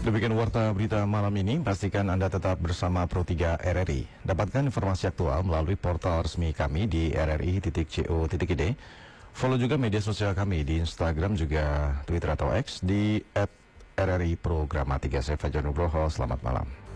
Demikian warta berita malam ini, pastikan Anda tetap bersama Pro3 RRI. Dapatkan informasi aktual melalui portal resmi kami di rri.co.id. Follow juga media sosial kami di Instagram, juga Twitter atau X di @RRI Programa 3. Saya Fajar Nugroho, selamat malam.